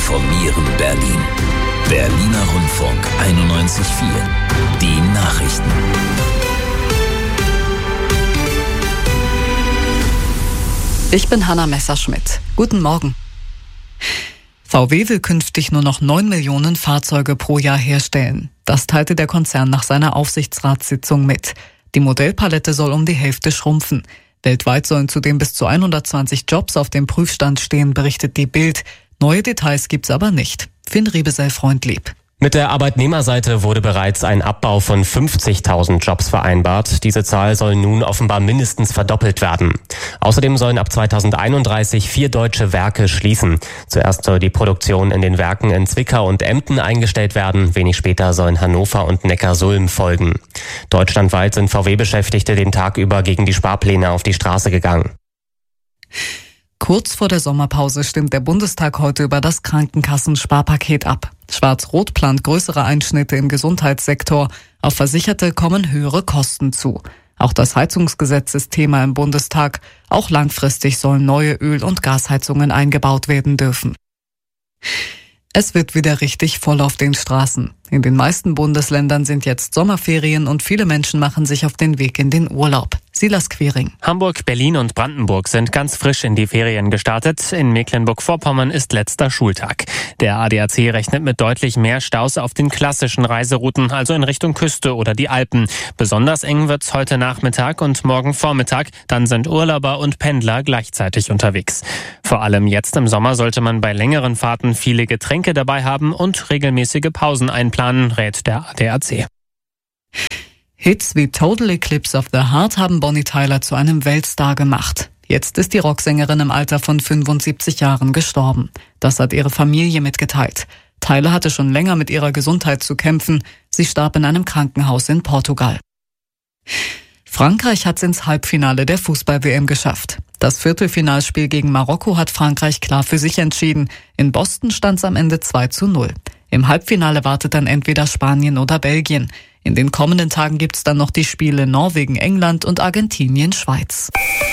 informieren Berlin. Berliner Rundfunk 91.4. Die Nachrichten. Ich bin Hanna Messerschmidt. Guten Morgen. VW will künftig nur noch 9 Millionen Fahrzeuge pro Jahr herstellen. Das teilte der Konzern nach seiner Aufsichtsratssitzung mit. Die Modellpalette soll um die Hälfte schrumpfen. Weltweit sollen zudem bis zu 120 Jobs auf dem Prüfstand stehen, berichtet die Bild. Neue Details gibt's aber nicht. Finn Riebesell-Freundlieb. Mit der Arbeitnehmerseite wurde bereits ein Abbau von 50.000 Jobs vereinbart. Diese Zahl soll nun offenbar mindestens verdoppelt werden. Außerdem sollen ab 2031 4 deutsche Werke schließen. Zuerst soll die Produktion in den Werken in Zwickau und Emden eingestellt werden. Wenig später sollen Hannover und Neckarsulm folgen. Deutschlandweit sind VW-Beschäftigte den Tag über gegen die Sparpläne auf die Straße gegangen. Kurz vor der Sommerpause stimmt der Bundestag heute über das Krankenkassensparpaket ab. Schwarz-Rot plant größere Einschnitte im Gesundheitssektor. Auf Versicherte kommen höhere Kosten zu. Auch das Heizungsgesetz ist Thema im Bundestag. Auch langfristig sollen neue Öl- und Gasheizungen eingebaut werden dürfen. Es wird wieder richtig voll auf den Straßen. In den meisten Bundesländern sind jetzt Sommerferien und viele Menschen machen sich auf den Weg in den Urlaub. Silas Quiring. Hamburg, Berlin und Brandenburg sind ganz frisch in die Ferien gestartet. In Mecklenburg-Vorpommern ist letzter Schultag. Der ADAC rechnet mit deutlich mehr Staus auf den klassischen Reiserouten, also in Richtung Küste oder die Alpen. Besonders eng wird's heute Nachmittag und morgen Vormittag. Dann sind Urlauber und Pendler gleichzeitig unterwegs. Vor allem jetzt im Sommer sollte man bei längeren Fahrten viele Getränke dabei haben und regelmäßige Pausen einplanen, rät der ADAC. Hits wie Total Eclipse of the Heart haben Bonnie Tyler zu einem Weltstar gemacht. Jetzt ist die Rocksängerin im Alter von 75 Jahren gestorben. Das hat ihre Familie mitgeteilt. Tyler hatte schon länger mit ihrer Gesundheit zu kämpfen. Sie starb in einem Krankenhaus in Portugal. Frankreich hat es ins Halbfinale der Fußball-WM geschafft. Das Viertelfinalspiel gegen Marokko hat Frankreich klar für sich entschieden. In Boston stand es am Ende 2:0. Im Halbfinale wartet dann entweder Spanien oder Belgien. In den kommenden Tagen gibt's dann noch die Spiele Norwegen, England und Argentinien, Schweiz.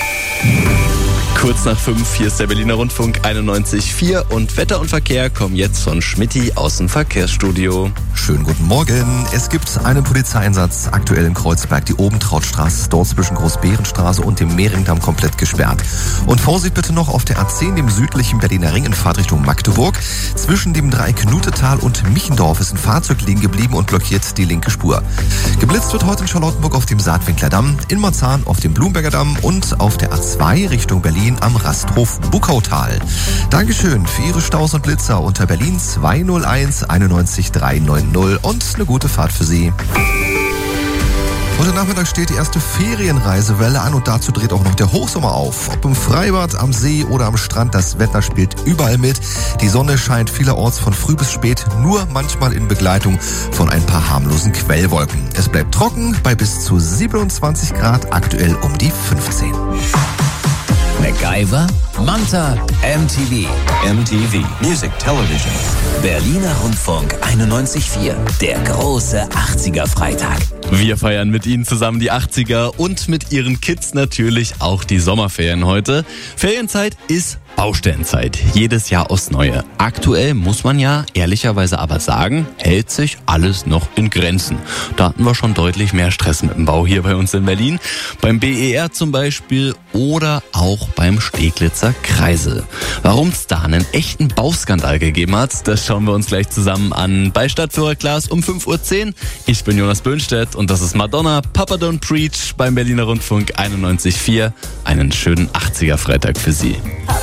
Kurz nach 5, hier ist der Berliner Rundfunk 91.4 und Wetter und Verkehr kommen jetzt von Schmitty aus dem Verkehrsstudio. Schönen guten Morgen. Es gibt einen Polizeieinsatz aktuell in Kreuzberg. Die Obentrautstraße ist dort zwischen Großbärenstraße und dem Mehringdamm komplett gesperrt. Und Vorsicht bitte noch auf der A10, dem südlichen Berliner Ring in Fahrtrichtung Magdeburg. Zwischen dem Dreieck Knutetal und Michendorf ist ein Fahrzeug liegen geblieben und blockiert die linke Spur. Geblitzt wird heute in Charlottenburg auf dem Saatwinkler Damm, in Marzahn auf dem Blumberger Damm und auf der A2 Richtung Berlin am Rasthof Buckautal. Dankeschön für Ihre Staus und Blitzer unter Berlin 201 91 390 und eine gute Fahrt für Sie. Heute Nachmittag steht die erste Ferienreisewelle an und dazu dreht auch noch der Hochsommer auf. Ob im Freibad, am See oder am Strand, das Wetter spielt überall mit. Die Sonne scheint vielerorts von früh bis spät, nur manchmal in Begleitung von ein paar harmlosen Quellwolken. Es bleibt trocken bei bis zu 27 Grad, aktuell um die 15. MacGyver, Manta, MTV. MTV, Music Television. Berliner Rundfunk 91.4. Der große 80er-Freitag. Wir feiern mit Ihnen zusammen die 80er und mit Ihren Kids natürlich auch die Sommerferien heute. Ferienzeit ist Baustellenzeit. Jedes Jahr aufs Neue. Aktuell muss man ja ehrlicherweise aber sagen, hält sich alles noch in Grenzen. Da hatten wir schon deutlich mehr Stress mit dem Bau hier bei uns in Berlin. Beim BER zum Beispiel oder auch beim Steglitzer Kreisel. Warum es da einen echten Bauskandal gegeben hat, das schauen wir uns gleich zusammen an bei Stadtführer Klaas um 5:10 Uhr. Ich bin Jonas Böhnstedt und das ist Madonna, Papa Don't Preach beim Berliner Rundfunk 91.4. Einen schönen 80er-Freitag für Sie.